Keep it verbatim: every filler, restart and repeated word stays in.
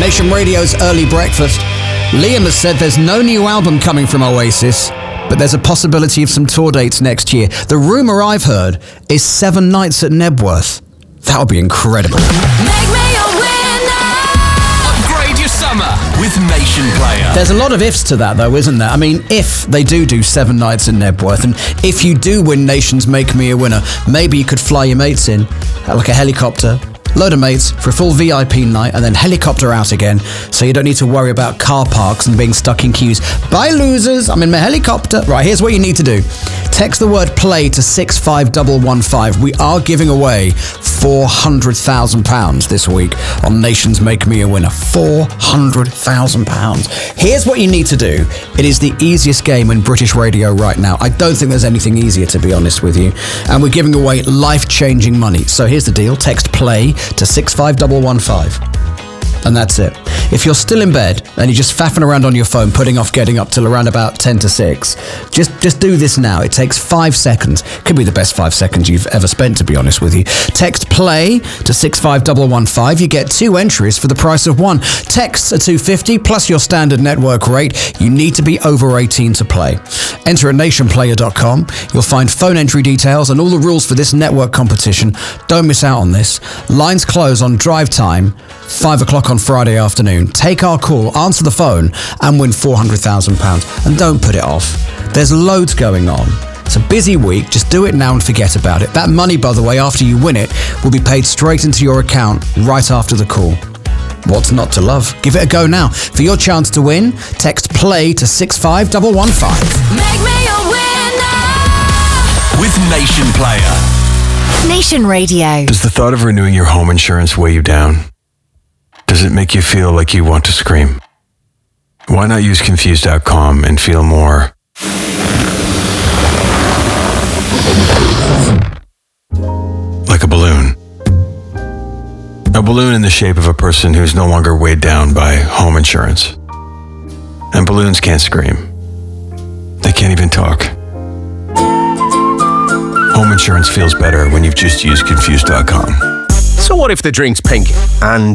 Nation Radio's Early Breakfast. Liam has said there's no new album coming from Oasis, but there's a possibility of some tour dates next year. The rumour I've heard is seven nights at Nebworth. That would be incredible. Make me a winner. Upgrade your summer with Nation Player. There's a lot of ifs to that, though, isn't there? I mean, if they do do seven nights in Nebworth, and if you do win Nation's Make Me a Winner, maybe you could fly your mates in, like a helicopter. Load of mates for a full V I P night and then helicopter out again, so you don't need to worry about car parks and being stuck in queues. Bye, losers, I'm in my helicopter. Right, here's what you need to do. Text the word play to six five one one five. We are giving away four hundred thousand pounds this week on Nation's Make Me a Winner. four hundred thousand pounds. Here's what you need to do. It is the easiest game in British radio right now. I don't think there's anything easier, to be honest with you. And we're giving away life-changing money. So here's the deal. Text play to six five one one five. And that's it. If you're still in bed and you're just faffing around on your phone, putting off getting up till around about ten to six, just just do this now. It takes five seconds. Could be the best five seconds you've ever spent, to be honest with you. Text play to six five one one five. You get two entries for the price of one. Texts are two pounds fifty plus your standard network rate. You need to be over eighteen to play. Enter at nation player dot com. You'll find phone entry details and all the rules for this network competition. Don't miss out on this. Lines close on drive time, five o'clock on Friday afternoon. Take our call, answer the phone, and win four hundred thousand pounds. And don't put it off. There's loads going on. It's a busy week. Just do it now and forget about it. That money, by the way, after you win it, will be paid straight into your account right after the call. What's not to love? Give it a go now. For your chance to win, text play to six five one one five. Make me a winner with Nation Player. Nation Radio. Does the thought of renewing your home insurance weigh you down? Does it make you feel like you want to scream? Why not use confused dot com and feel more like a balloon? A balloon in the shape of a person who's no longer weighed down by home insurance. And balloons can't scream. They can't even talk. Home insurance feels better when you've just used confused dot com. So what if the drink's pink and